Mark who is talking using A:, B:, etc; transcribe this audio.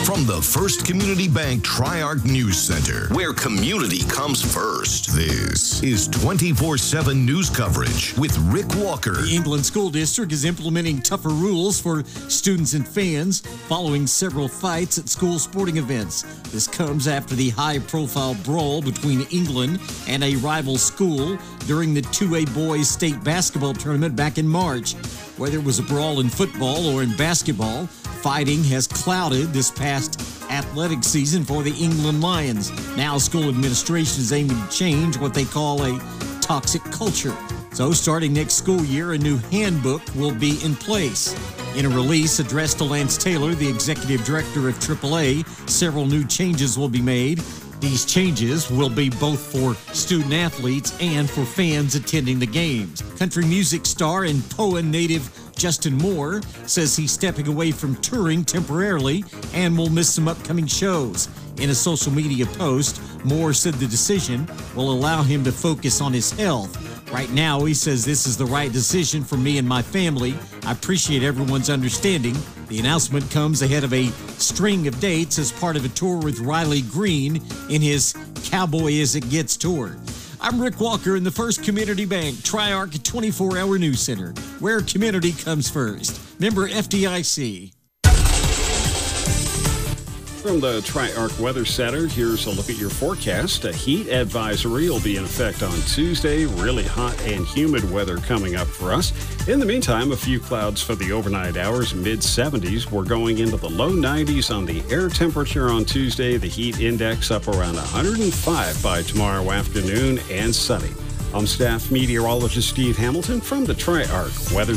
A: From the First Community Bank Tri-Arc News Center, where community comes first. This is 24/7 news coverage with Rick Walker.
B: The England School District is implementing tougher rules for students and fans following several fights at school sporting events. This comes after the high-profile brawl between England and a rival school during the 2A boys state basketball tournament back in March. Whether it was a brawl in football or in basketball, fighting has clouded this past athletic season for the England Lions. Now school administration is aiming to change what they call a toxic culture. So starting next school year, a new handbook will be in place. In a release addressed to Lance Taylor, the executive director of AAA, several new changes will be made. These changes will be both for student athletes and for fans attending the games. Country music star and Poa native Justin Moore says he's stepping away from touring temporarily and will miss some upcoming shows. In a social media post, Moore said the decision will allow him to focus on his health. Right now, he says this is the right decision for me and my family. I appreciate everyone's understanding. The announcement comes ahead of a string of dates as part of a tour with Riley Green in his Cowboy As It Gets tour. I'm Rick Walker in the First Community Bank Tri-Arc 24-hour news center, where community comes first. Member FDIC.
C: From the Tri-Arc Weather Center, here's a look at your forecast. A heat advisory will be in effect on Tuesday. Really hot and humid weather coming up for us. In the meantime, a few clouds for the overnight hours, mid-70s. We're going into the low 90s on the air temperature on Tuesday. The heat index up around 105 by tomorrow afternoon and sunny. I'm staff meteorologist Steve Hamilton from the Tri-Arc Weather